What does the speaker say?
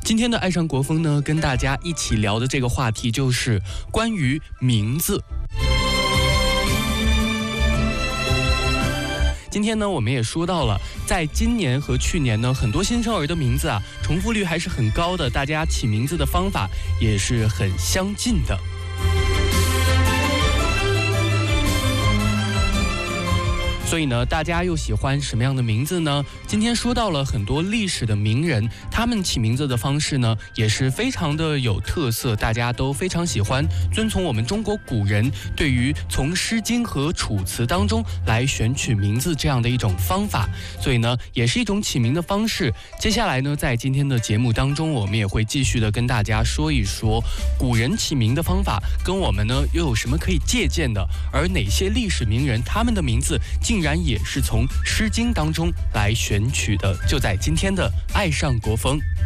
今天的爱上国风呢，跟大家一起聊的这个话题就是关于名字。今天呢，我们也说到了，在今年和去年呢，很多新生儿的名字重复率还是很高的，大家起名字的方法也是很相近的。所以呢，大家又喜欢什么样的名字呢？今天说到了很多历史的名人，他们起名字的方式呢，也是非常的有特色，大家都非常喜欢遵从我们中国古人对于从《诗经》和《楚辞》当中来选取名字这样的一种方法，所以呢，也是一种起名的方式。接下来呢，在今天的节目当中，我们也会继续的跟大家说一说古人起名的方法跟我们呢又有什么可以借鉴的，而哪些历史名人他们的名字竟然也是从《诗经》当中来选取的，就在今天的爱上国风。